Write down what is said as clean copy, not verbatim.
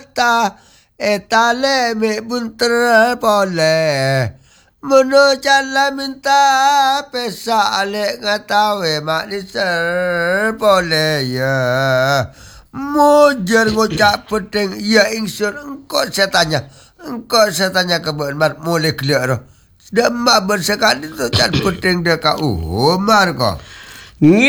mata tale me bunter boleh Mano jalan minta pesa alek ngatawe mak diser boleh ya. Mujar ngocak penting ya ingsun engkau saya tanya ke Mat mulai clear roh. Dah mak bersekali tu kan penting dia kau Umar kau.